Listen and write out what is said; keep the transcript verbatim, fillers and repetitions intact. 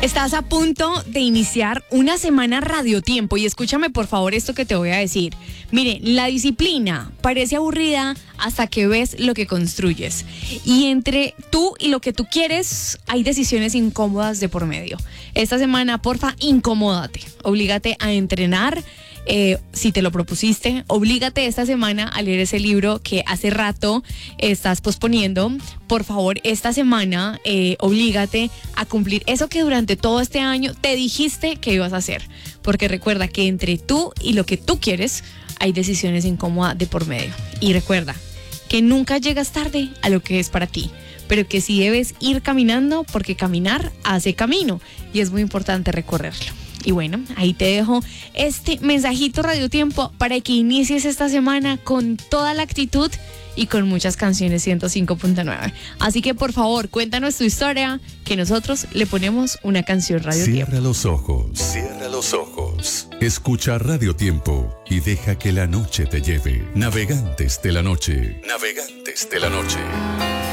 Estás a punto de iniciar una semana radiotiempo y escúchame por favor esto que te voy a decir. Mire, la disciplina parece aburrida hasta que ves lo que construyes. Y entre tú y lo que tú quieres hay decisiones incómodas de por medio. Esta semana, porfa, incomódate. Oblígate a entrenar. Eh, si te lo propusiste, oblígate esta semana a leer ese libro que hace rato estás posponiendo. Por favor, esta semana eh, oblígate a cumplir eso que durante todo este año te dijiste que ibas a hacer. Porque recuerda que entre tú y lo que tú quieres hay decisiones incómodas de por medio. Y recuerda que nunca llegas tarde a lo que es para ti, pero que sí debes ir caminando porque caminar hace camino y es muy importante recorrerlo. Y bueno, ahí te dejo este mensajito radiotiempo para que inicies esta semana con toda la actitud y con muchas canciones ciento cinco punto nueve. Así que por favor, cuéntanos tu historia, que nosotros le ponemos una canción radiotiempo. Cierra los ojos, cierra los ojos. Escucha Radiotiempo y deja que la noche te lleve. Navegantes de la noche, navegantes de la noche.